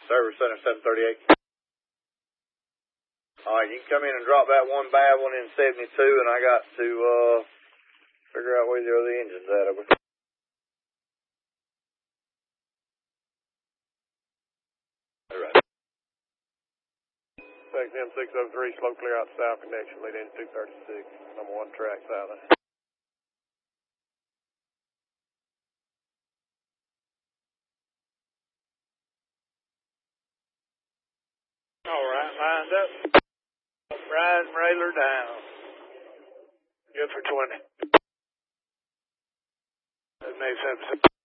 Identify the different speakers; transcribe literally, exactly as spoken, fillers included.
Speaker 1: Service Center seven thirty-eight. Alright, you can come in and drop that one bad one in seventy-two, and I got to uh figure out where the other engine's at over. Alright.
Speaker 2: Section M six oh three, slow clear out south connection, lead into two thirty-six, number one track south. Alright, lined up. Riding railer down. Good for twenty. That makes sense.